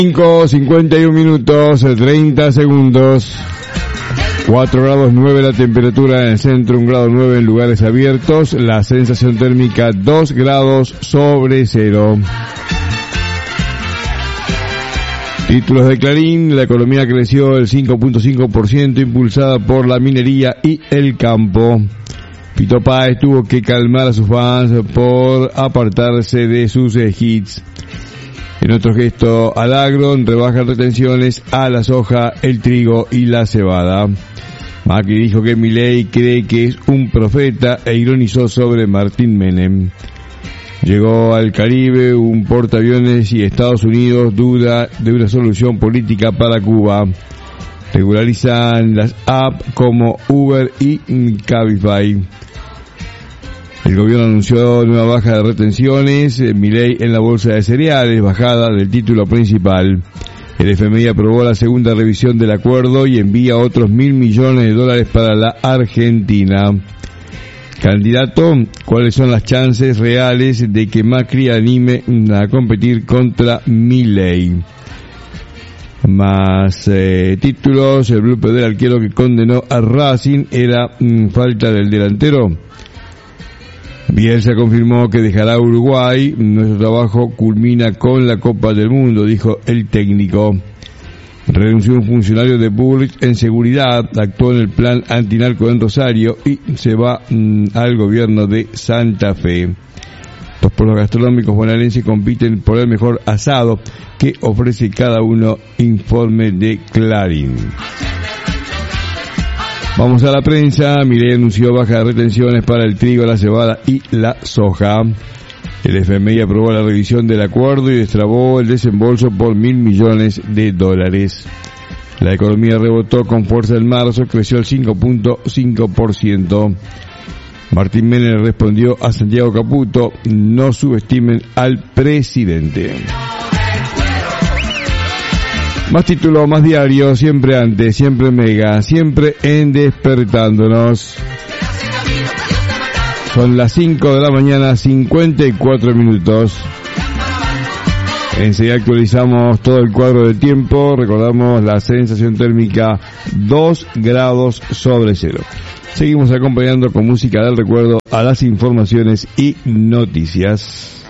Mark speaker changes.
Speaker 1: 5:51 minutos, 30 segundos. 4 grados 9 la temperatura en el centro, 1 grado 9 en lugares abiertos. La sensación térmica 2 grados sobre cero. Títulos de Clarín: la economía creció el 5.5%, impulsada por la minería y el campo. Fito Páez tuvo que calmar a sus fans por apartarse de sus hits. En otro gesto al agro, rebajan retenciones a la soja, el trigo y la cebada. Macri dijo que Milei cree que es un profeta e ironizó sobre Martín Menem. Llegó al Caribe un portaaviones y Estados Unidos duda de una solución política para Cuba. Regularizan las apps como Uber y Cabify. El gobierno anunció una baja de retenciones. Milei en la bolsa de cereales, bajada del título principal. El FMI aprobó la segunda revisión del acuerdo y envía otros $1.000 millones para la Argentina. Candidato: ¿cuáles son las chances reales de que Macri anime a competir contra Milei? Más títulos. El blooper del arquero que condenó a Racing era falta del delantero. Bielsa confirmó que dejará Uruguay. Nuestro trabajo culmina con la Copa del Mundo, dijo el técnico. Renunció un funcionario de Bullrich en seguridad, actuó en el plan antinarco en Rosario y se va al gobierno de Santa Fe. Los polos gastronómicos bonaerenses compiten por el mejor asado que ofrece cada uno, informe de Clarín. Vamos a la prensa. Milei anunció baja de retenciones para el trigo, la cebada y la soja. El FMI aprobó la revisión del acuerdo y destrabó el desembolso por $1.000 millones. La economía rebotó con fuerza en marzo, creció el 5.5%. Martín Menem respondió a Santiago Caputo: no subestimen al presidente. Más título, más diario, siempre antes, siempre mega, siempre en Despertándonos. Son las 5 de la mañana, 54 minutos. Enseguida actualizamos todo el cuadro del tiempo. Recordamos la sensación térmica 2 grados sobre cero. Seguimos acompañando con música del recuerdo a las informaciones y noticias.